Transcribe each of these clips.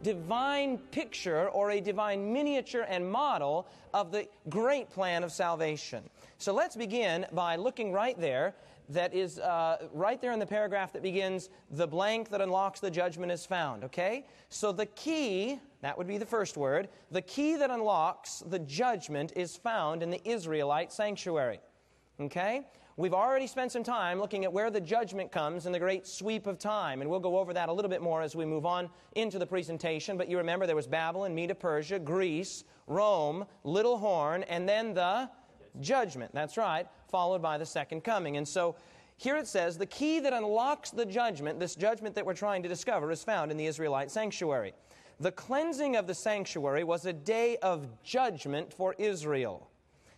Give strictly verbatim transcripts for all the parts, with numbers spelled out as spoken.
divine picture or a divine miniature and model of the great plan of salvation. So let's begin by looking right there. That is uh, right there in the paragraph that begins, the blank that unlocks the judgment is found, okay? So the key, that would be the first word, the key that unlocks the judgment is found in the Israelite sanctuary, okay? We've already spent some time looking at where the judgment comes in the great sweep of time, and we'll go over that a little bit more as we move on into the presentation. But you remember there was Babylon, Medo-Persia, Greece, Rome, Little Horn, and then the judgment. That's right, followed by the second coming. And so here it says, the key that unlocks the judgment, this judgment that we're trying to discover, is found in the Israelite sanctuary. The cleansing of the sanctuary was a day of judgment for Israel,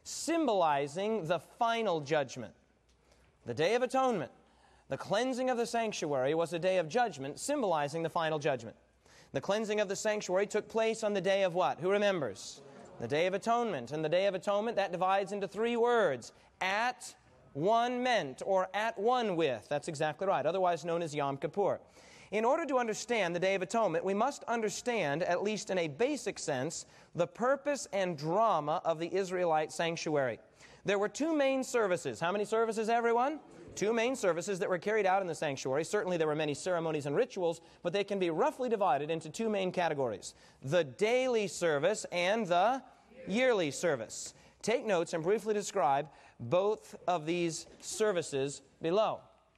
symbolizing the final judgment. The Day of Atonement, the cleansing of the sanctuary, was a day of judgment, symbolizing the final judgment. The cleansing of the sanctuary took place on the day of what? Who remembers? The Day of Atonement. And the Day of Atonement, that divides into three words. At one meant, or at one with. That's exactly right, otherwise known as Yom Kippur. In order to understand the Day of Atonement, we must understand, at least in a basic sense, the purpose and drama of the Israelite sanctuary. There were two main services. How many services, everyone? Two main services that were carried out in the sanctuary. Certainly there were many ceremonies and rituals, but they can be roughly divided into two main categories. The daily service and the yearly service. Take notes and briefly describe both of these services below.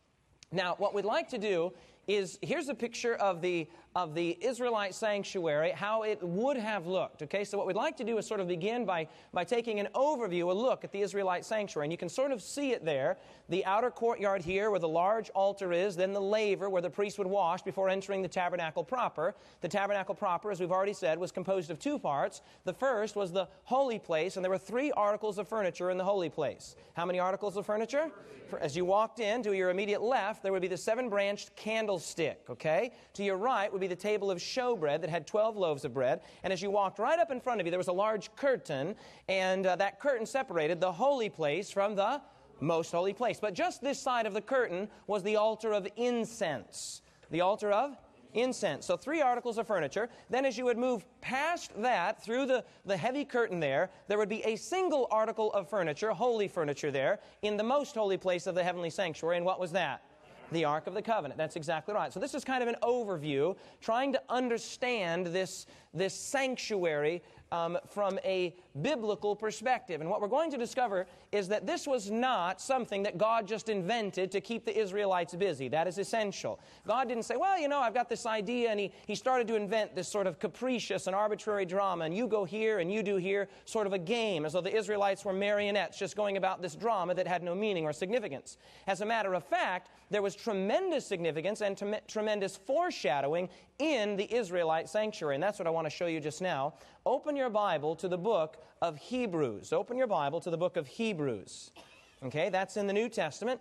Now, what we'd like to do is, here's a picture of the of the Israelite sanctuary, how it would have looked. Okay, so what we'd like to do is sort of begin by, by taking an overview, a look at the Israelite sanctuary. And you can sort of see it there, the outer courtyard here where the large altar is, then the laver where the priest would wash before entering the tabernacle proper. The tabernacle proper, as we've already said, was composed of two parts. The first was the holy place, and there were three articles of furniture in the holy place. How many articles of furniture? As you walked in, to your immediate left, there would be the seven-branched candlestick, okay? To your right would be the table of showbread that had twelve loaves of bread. And as you walked right up in front of you, there was a large curtain, and uh, that curtain separated the holy place from the most holy place. But just this side of the curtain was the altar of incense. The altar of incense. So three articles of furniture. Then as you would move past that, through the, the heavy curtain there, there would be a single article of furniture, holy furniture there, in the most holy place of the heavenly sanctuary. And what was that? The Ark of the Covenant. That's exactly right. So this is kind of an overview, trying to understand this, this sanctuary um, from a biblical perspective. And what we're going to discover is that this was not something that God just invented to keep the Israelites busy. That is essential. God didn't say, well, you know, I've got this idea, and he, he started to invent this sort of capricious and arbitrary drama, and you go here and you do here, sort of a game, as though the Israelites were marionettes just going about this drama that had no meaning or significance. As a matter of fact, there was tremendous significance and tem- tremendous foreshadowing in the Israelite sanctuary. And that's what I want to show you just now. Open your Bible to the book of Hebrews. Open your Bible to the book of Hebrews. Okay, that's in the New Testament.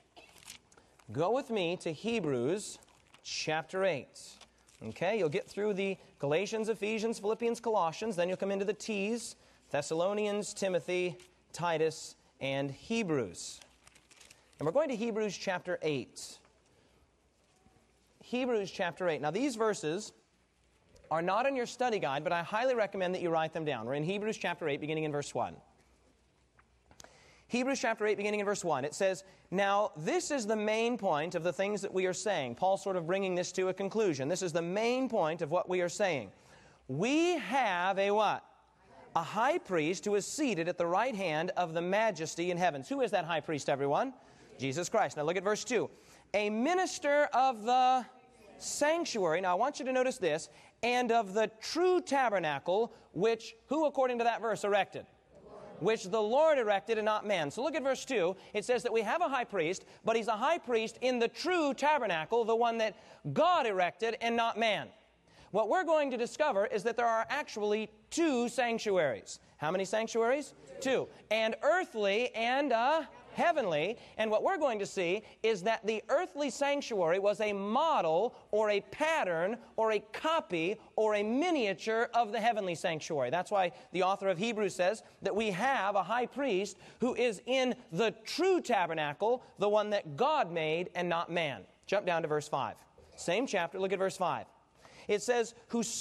Go with me to Hebrews chapter eight. Okay, you'll get through the Galatians, Ephesians, Philippians, Colossians. Then you'll come into the T's, Thessalonians, Timothy, Titus, and Hebrews. And we're going to Hebrews chapter eight. Hebrews chapter eight. Now these verses are not in your study guide, but I highly recommend that you write them down. We're in Hebrews chapter eight, beginning in verse one. Hebrews chapter eight, beginning in verse one. It says, now this is the main point of the things that we are saying. Paul's sort of bringing this to a conclusion. This is the main point of what we are saying. We have a what? A high priest who is seated at the right hand of the majesty in heavens. Who is that high priest, everyone? Jesus Christ. Now look at verse two. A minister of the sanctuary. Now I want you to notice this. And of the true tabernacle, which, who according to that verse erected? Which the Lord erected and not man. So look at verse two. It says that we have a high priest, but he's a high priest in the true tabernacle, the one that God erected and not man. What we're going to discover is that there are actually two sanctuaries. How many sanctuaries? Two. And earthly and uh, heavenly. And what we're going to see is that the earthly sanctuary was a model or a pattern or a copy or a miniature of the heavenly sanctuary. That's why the author of Hebrews says that we have a high priest who is in the true tabernacle, the one that God made and not man. Jump down to verse five. Same chapter, look at verse five. It says, who